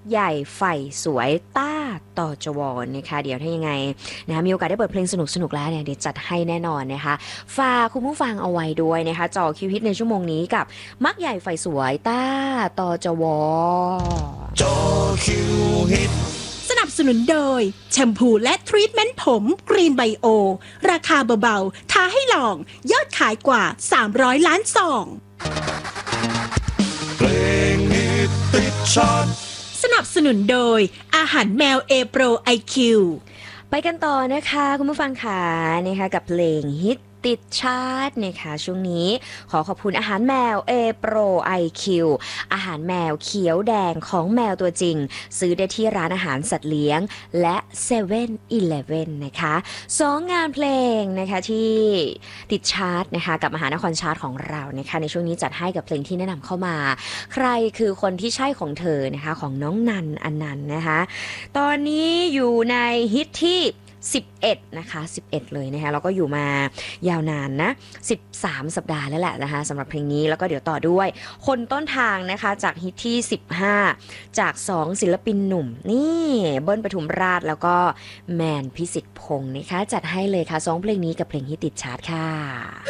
ใหญ่ไฟสวยต้าต่อจวนะคะเดี๋ยวถ้ายังไงนะคะมีโอกาสได้เปิดเพลงสนุกๆแล้วเนี่ยเดี๋ยวจัดให้แน่นอนนะคะฝากคุณผู้ฟังเอาไว้ด้วยนะคะจ่อคิวฮิตในชั่วโมงนี้กับมักใหญ่ไฟสวยต้าต่อจวจอคิวฮิตสนับสนุนโดยแชมพูและทรีทเมนต์ผมกรีนไบโอราคาเบาๆท้าให้ลองยอดขายกว่า300ล้านซองเพลงฮิตติดชาร์ตสนับสนุนโดยอาหารแมวเอโปรไอคิวไปกันต่อนะคะคุณผู้ฟังค่ะนะคะกับเพลงฮิตติดชาร์ตนะคะช่วงนี้ขอบคุณอาหารแมวเอโปรไอคิวอาหารแมวเขียวแดงของแมวตัวจริงซื้อได้ที่ร้านอาหารสัตว์เลี้ยงและ7 e เ e ่ e นะคะ2 งานเพลงนะคะที่ติดชาร์ตนะคะกับมหานครชาร์ตของเรานะคะในช่วงนี้จัดให้กับเพลงที่แนะนำเข้ามาใครคือคนที่ใช่ของเธอนะคะของน้องนันอนันต์นะคะตอนนี้อยู่ในฮิตที่11นะคะ11เลยนะคะแล้วก็อยู่มายาวนานนะ13สัปดาห์แล้วแหละนะคะสำหรับเพลงนี้แล้วก็เดี๋ยวต่อด้วยคนต้นทางนะคะจากฮิตที่15จาก2ศิลปินหนุ่มนี่เบิ้ลปทุมราชแล้วก็แมนพิสิทธิ์พงศ์นะคะจัดให้เลยค่ะ2เพลงนี้กับเพลงฮิตติดชาร์ตค่ะ